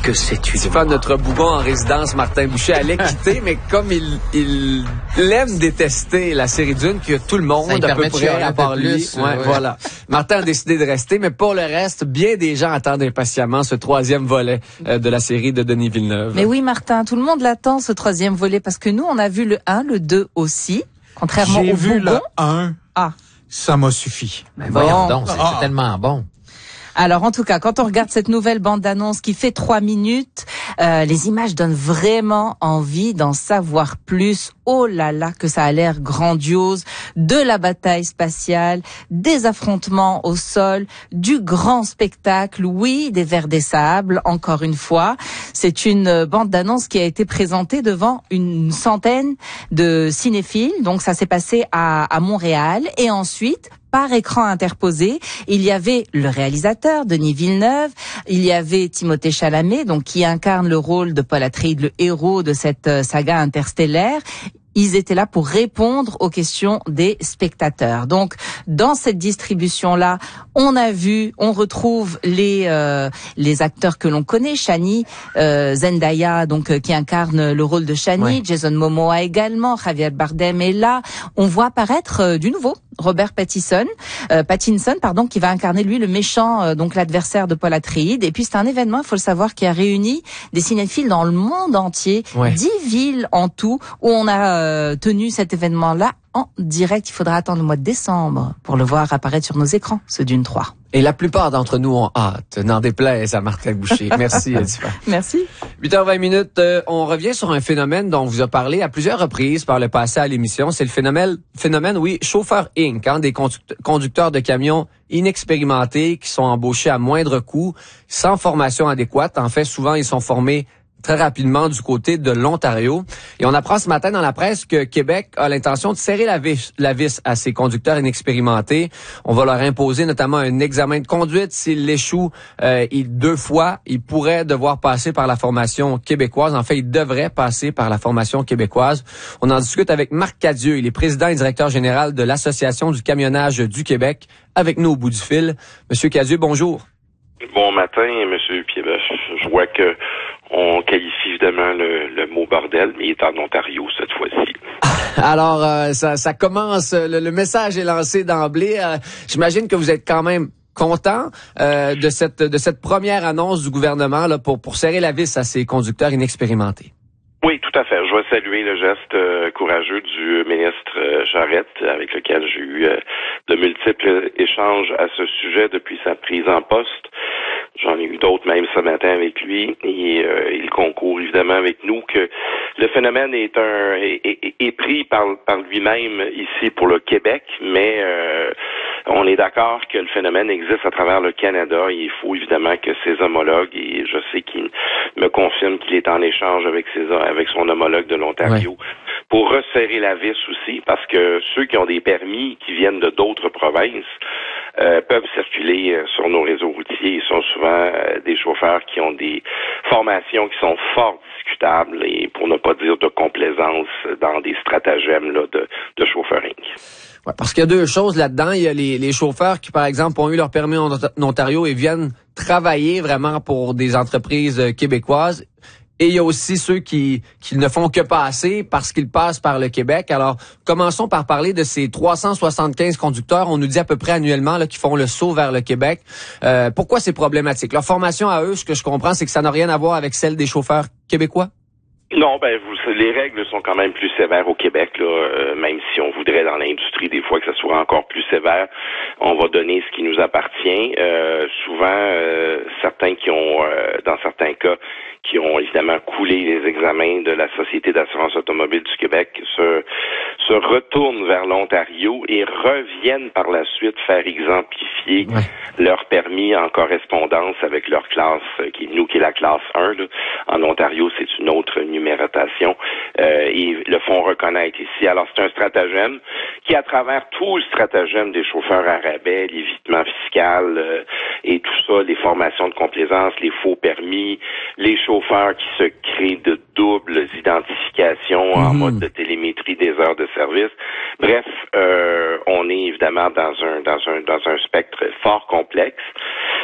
que c'est une... Stéphane, notre bougon en résidence, Martin Boucher, allait quitter, mais comme il aime détester la série Dune, que tout le monde, à peu près, à part lui. Voilà. Martin a décidé de rester, mais pour le reste, bien des gens attendent impatiemment ce troisième volet de la série de Denis Villeneuve. Mais oui, Martin, tout le monde l'attend, ce troisième volet, parce que nous, on a vu le 1, le 2 aussi, contrairement au bougon. J'ai vu le 1, ça m'a suffi. Mais voyons donc, c'est tellement bon. Alors, en tout cas, quand on regarde cette nouvelle bande-annonce qui fait 3 minutes, les images donnent vraiment envie d'en savoir plus. Oh là là, que ça a l'air grandiose. De la bataille spatiale, des affrontements au sol, du grand spectacle, oui, des vers des sables, encore une fois. C'est une bande-annonce qui a été présentée devant une centaine de cinéphiles. Donc, ça s'est passé à Montréal. Et ensuite, par écran interposé, il y avait le réalisateur Denis Villeneuve, il y avait Timothée Chalamet, donc qui incarne le rôle de Paul Atreides, le héros de cette saga interstellaire. Ils étaient là pour répondre aux questions des spectateurs. Donc, dans cette distribution-là, on retrouve les acteurs que l'on connaît, Chani, Zendaya, donc qui incarne le rôle de Chani, Jason Momoa également, Javier Bardem est là. On voit apparaître du nouveau Robert Pattinson, qui va incarner lui le méchant, donc l'adversaire de Paul Atreides. Et puis c'est un événement, il faut le savoir, qui a réuni des cinéphiles dans le monde entier, 10 villes en tout, où on a tenu cet événement-là en direct. Il faudra attendre le mois de décembre pour le voir apparaître sur nos écrans, ce Dune 3. Et la plupart d'entre nous ont hâte, n'en déplaise à Martin Boucher. Merci, Edifa. Merci. 8h20, on revient sur un phénomène dont on vous a parlé à plusieurs reprises par le passé à l'émission. C'est le phénomène, chauffeur Inc., des conducteurs de camions inexpérimentés qui sont embauchés à moindre coût, sans formation adéquate. En fait, souvent, ils sont formés très rapidement du côté de l'Ontario. Et on apprend ce matin dans la presse que Québec a l'intention de serrer la vis à ces conducteurs inexpérimentés. On va leur imposer notamment un examen de conduite. S'ils l'échouent 2 fois, ils pourraient devoir passer par la formation québécoise. En fait, ils devraient passer par la formation québécoise. On en discute avec Marc Cadieux. Il est président et directeur général de l'Association du camionnage du Québec. Avec nous au bout du fil. Monsieur Cadieux, bonjour. Bon matin, Monsieur Piéboeuf. Je vois que on qualifie évidemment le mot bordel, mais il est en Ontario cette fois-ci. Alors, ça commence, le message est lancé d'emblée. J'imagine que vous êtes quand même content de cette première annonce du gouvernement là pour serrer la vis à ces conducteurs inexpérimentés. Oui, tout à fait. Je vais saluer le geste courageux du ministre Charette, avec lequel j'ai eu de multiples échanges à ce sujet depuis sa prise en poste. J'en ai eu d'autres même ce matin avec lui et il concourt évidemment avec nous que le phénomène est pris par lui-même ici pour le Québec, mais on est d'accord que le phénomène existe à travers le Canada. Il faut évidemment que ses homologues, et je sais qu'il me confirme qu'il est en échange avec son homologue de l'Ontario, pour resserrer la vis aussi, parce que ceux qui ont des permis qui viennent de d'autres provinces peuvent circuler sur nos réseaux routiers. Ils sont souvent des chauffeurs qui ont des formations qui sont fort discutables et pour ne pas dire de complaisance dans des stratagèmes là, de chauffeuring. Ouais, parce qu'il y a 2 choses là-dedans. Il y a les chauffeurs qui, par exemple, ont eu leur permis en Ontario et viennent travailler vraiment pour des entreprises québécoises. Et il y a aussi ceux qui ne font que passer parce qu'ils passent par le Québec. Alors, commençons par parler de ces 375 conducteurs, on nous dit à peu près annuellement, là, qui font le saut vers le Québec. Pourquoi c'est problématique? Leur formation à eux, ce que je comprends, c'est que ça n'a rien à voir avec celle des chauffeurs québécois? Non, les règles sont quand même plus sévères au Québec, là, même si on voudrait dans l'industrie des fois que ça soit encore plus sévère, on va donner ce qui nous appartient. Souvent, certains qui ont, dans certains cas, qui ont évidemment coulé les examens de la Société d'assurance automobile du Québec se retournent vers l'Ontario et reviennent par la suite faire exemplifier leur permis en correspondance avec leur classe, qui est la classe 1. Là. En Ontario, c'est une autre numérotation. Et le font reconnaître ici. Alors, c'est un stratagème qui, à travers tout le stratagème des chauffeurs à rabais, l'évitement fiscal et tout ça, les formations de complaisance, les faux permis, les chauffeurs qui se créent de doubles identifications en mode de télémétrie des heures de service. Bref, on est évidemment dans un spectre fort complexe.